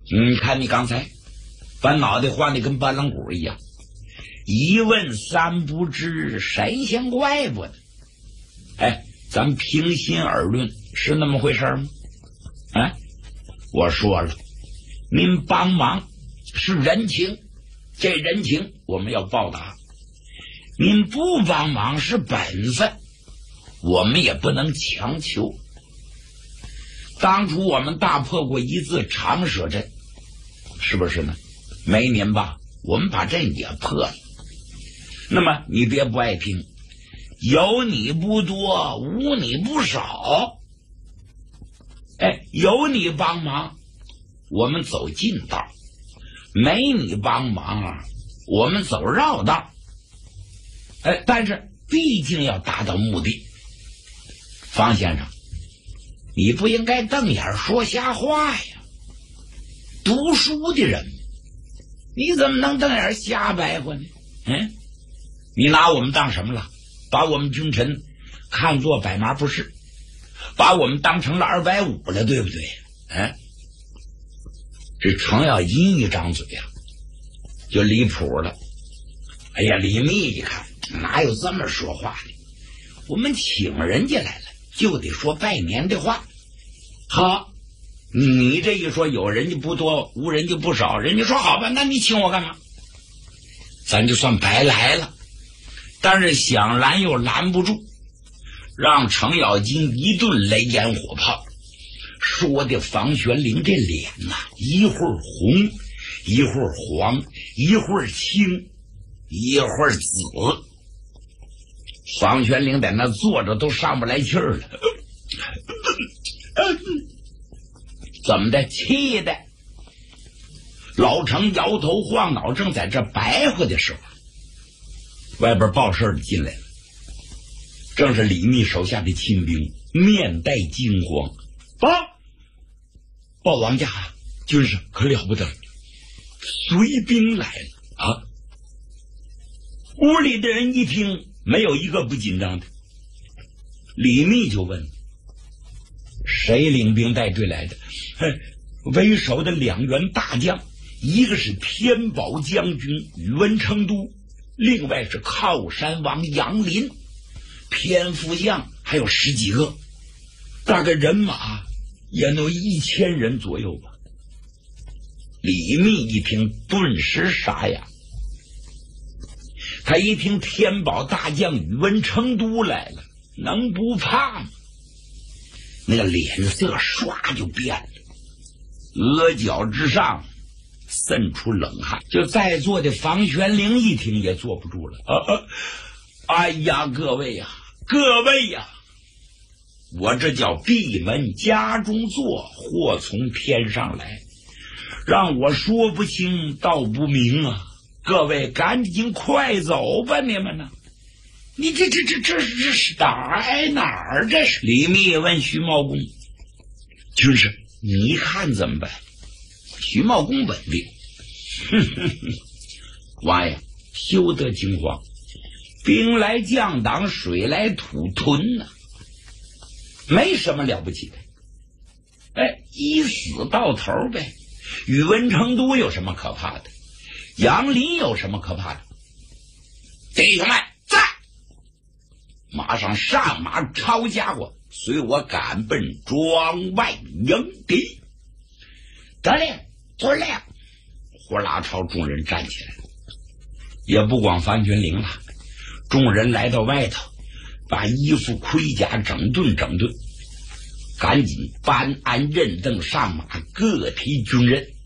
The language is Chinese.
你看你刚才把脑袋晃得跟拨浪鼓一样，一问三不知，神仙怪不的。哎，咱们平心而论，是那么回事吗？啊，我说了，您帮忙是人情，这人情我们要报答。您不帮忙是本分，我们也不能强求。当初我们大破过一次长蛇阵，是不是呢？没您吧，我们把阵也破了。那么你别不爱听，有你不多，无你不少。哎，有你帮忙，我们走近道；没你帮忙，我们走绕道。哎，但是毕竟要达到目的。方先生，你不应该瞪眼说瞎话呀！读书的人，你怎么能瞪眼瞎白话呢？你拿我们当什么了？把我们君臣看作百麻不是，把我们当成了250了，对不对？这程咬金一张嘴啊，就离谱了。哎呀，李密一看，哪有这么说话的？我们请人家来了，就得说拜年的话。好，你这一说，有人就不多，无人就不少，人家说好吧，那你请我干嘛？咱就算白来了。但是想拦又拦不住，让程咬金一顿雷烟火炮，说的房玄龄这脸呐，一会儿红，一会儿黄，一会儿青，一会儿紫。房玄龄在那坐着都上不来气儿了。怎么的？气的老程摇头晃脑，正在这白活的时候，外边报事的进来了，正是李密手下的亲兵，面带惊慌。报王家军师可了不得了，随兵来了啊！屋里的人一听，没有一个不紧张的。李密就问：谁领兵带队来的？为首的2员大将，一个是天宝将军宇文成都，另外是靠山王杨林，偏副将还有10几个，大概人马也能1000人左右吧。李密一听，顿时傻呀。他一听天宝大将宇文成都来了，能不怕吗？那个脸色唰就变了，额角之上渗出冷汗。就在座的房玄龄一听也坐不住了。哎呀，各位呀，我这叫闭门家中坐，祸从天上来，让我说不清道不明啊！各位赶紧快走吧，你们呢？你这是哪儿？这是李密问徐茂公：军师，你看怎么办？徐茂公稳定，王爷休得惊慌，兵来将挡，水来土屯呢，没什么了不起的。一死到头呗。宇文成都有什么可怕的？杨林有什么可怕的？弟兄们，在！马上上马抄家伙，随我赶奔庄外营敌。得令，遵令。呼啦朝众人站起来了，也不光樊玄龄了，众人来到外头，把衣服盔甲整顿，赶紧搬鞍认镫上马，各提军人。